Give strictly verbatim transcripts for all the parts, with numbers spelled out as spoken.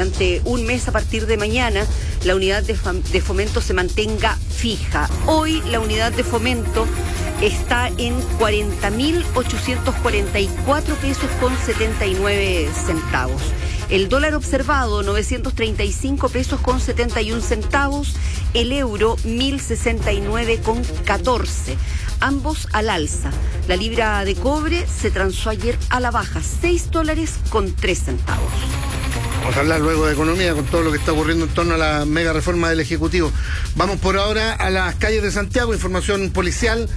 durante un mes a partir de mañana la unidad de, de fomento se mantenga fija. Hoy la unidad de fomento está en cuarenta mil ochocientos cuarenta y cuatro pesos con setenta y nueve centavos. El dólar observado, novecientos treinta y cinco pesos con setenta y un centavos. El euro, mil sesenta y nueve con catorce. Ambos al alza. La libra de cobre se transó ayer a la baja, seis dólares con tres centavos. Vamos a hablar luego de economía con todo lo que está ocurriendo en torno a la mega reforma del Ejecutivo. Vamos por ahora a las calles de Santiago, información policial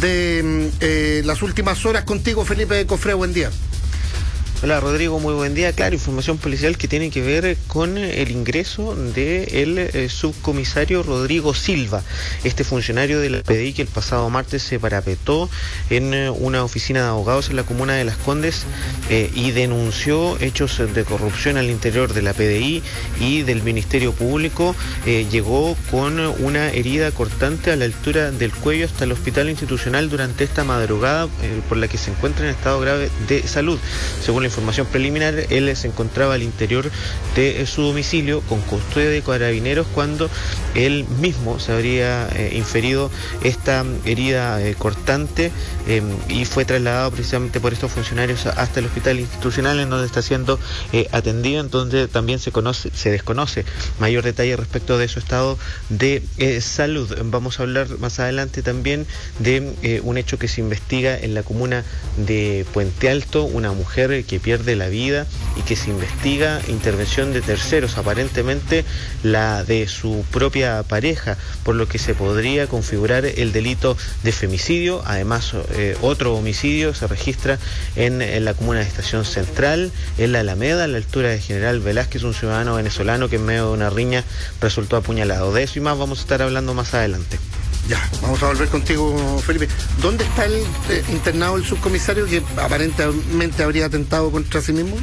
de eh, las últimas horas contigo, Felipe Cofré, buen día. Hola Rodrigo, muy buen día. Claro, información policial que tiene que ver con el ingreso del eh, subcomisario Rodrigo Silva, este funcionario de la P D I que el pasado martes se parapetó en eh, una oficina de abogados en la comuna de Las Condes eh, y denunció hechos de corrupción al interior de la P D I y del Ministerio Público. Eh, llegó con una herida cortante a la altura del cuello hasta el hospital institucional durante esta madrugada eh, por la que se encuentra en estado grave de salud. Según la información preliminar, él se encontraba al interior de su domicilio con custodia de carabineros cuando él mismo se habría eh, inferido esta herida eh, cortante eh, y fue trasladado precisamente por estos funcionarios hasta el hospital institucional en donde está siendo eh, atendido, en donde también se conoce, se desconoce mayor detalle respecto de su estado de eh, salud. Vamos a hablar más adelante también de eh, un hecho que se investiga en la comuna de Puente Alto, una mujer que pierde la vida y que se investiga intervención de terceros, aparentemente la de su propia pareja, por lo que se podría configurar el delito de femicidio. Además, eh, otro homicidio se registra en, en la comuna de Estación Central, en la Alameda, a la altura de General Velázquez, un ciudadano venezolano que en medio de una riña resultó apuñalado. De eso y más vamos a estar hablando más adelante. Ya, vamos a volver contigo, Felipe. ¿Dónde está el eh, internado el subcomisario que aparentemente habría atentado contra sí mismo?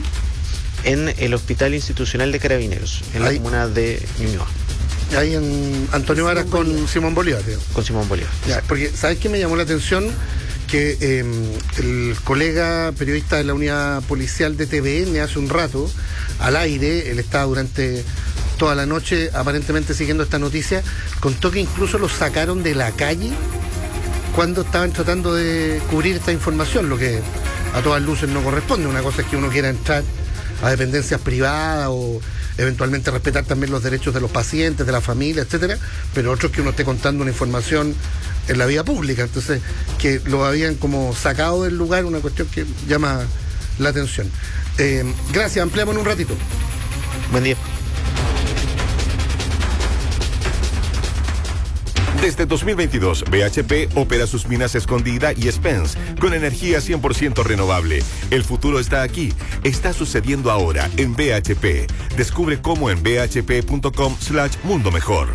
En el Hospital Institucional de Carabineros, en Ahí. la comuna de Ñuñoa. Ahí en Antonio Varas con Bolívar. Simón Bolívar. Tío. Con Simón Bolívar. Ya, porque, ¿sabes qué me llamó la atención? Que eh, el colega periodista de la unidad policial de T V N hace un rato, al aire, él estaba durante toda la noche aparentemente siguiendo esta noticia, contó que incluso los sacaron de la calle cuando estaban tratando de cubrir esta información, lo que a todas luces no corresponde. Una cosa es que uno quiera entrar a dependencias privadas o eventualmente respetar también los derechos de los pacientes, de la familia, etcétera, pero otro es que uno esté contando una información en la vía pública. Entonces, que lo habían como sacado del lugar, una cuestión que llama la atención. Eh, gracias, ampliamos en un ratito. Buen día. Desde dos mil veintidós, B H P opera sus minas Escondida y Spence con energía cien por ciento renovable. El futuro está aquí. Está sucediendo ahora en B H P. Descubre cómo en b h p punto com slash mundo mejor.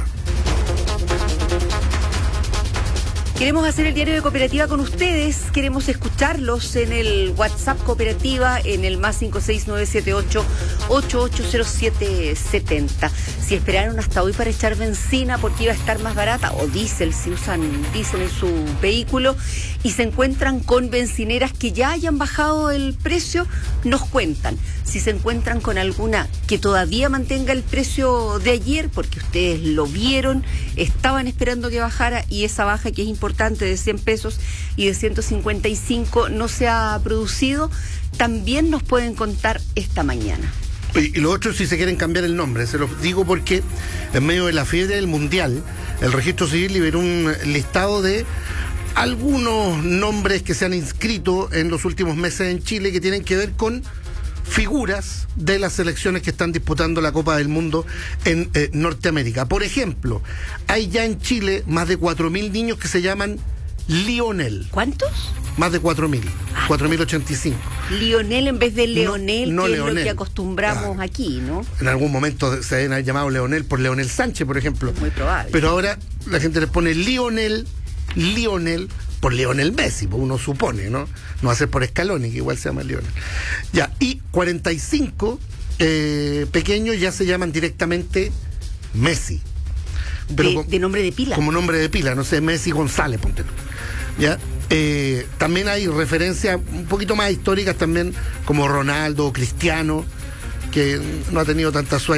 Queremos hacer el diario de Cooperativa con ustedes, queremos escucharlos en el WhatsApp Cooperativa, en el más cinco seis nueve siete ocho ocho ocho cero siete siete cero. Si esperaron hasta hoy para echar benzina porque iba a estar más barata, o diésel, si usan diésel en su vehículo, y se encuentran con bencineras que ya hayan bajado el precio, nos cuentan. Si se encuentran con alguna que todavía mantenga el precio de ayer, porque ustedes lo vieron, estaban esperando que bajara, y esa baja que es importante de cien pesos y de ciento cincuenta y cinco no se ha producido, también nos pueden contar esta mañana. Y, y lo otro, si se quieren cambiar el nombre, se los digo porque en medio de la fiebre del Mundial, el Registro Civil liberó un listado de algunos nombres que se han inscrito en los últimos meses en Chile que tienen que ver con figuras de las selecciones que están disputando la Copa del Mundo en eh, Norteamérica. Por ejemplo, hay ya en Chile más de cuatro mil niños que se llaman Lionel. ¿Cuántos? Más de cuatro mil, ah, cuatro mil ochenta y cinco. Lionel en vez de Leonel, no, no que Leonel. Es lo que acostumbramos ah, aquí, ¿no? En algún momento se habían llamado Leonel por Leonel Sánchez, por ejemplo. Muy probable. Pero ahora la gente le pone Lionel, Lionel, por Lionel Messi, pues uno supone, ¿no? No va a ser por Scaloni, que igual se llama Lionel. Ya, y cuarenta y cinco eh, pequeños ya se llaman directamente Messi. Pero de, con, de nombre de pila. Como nombre de pila, no sé, Messi González, ponte tú. ¿Ya? Eh, también hay referencias un poquito más históricas también, como Ronaldo o Cristiano, que no ha tenido tanta suerte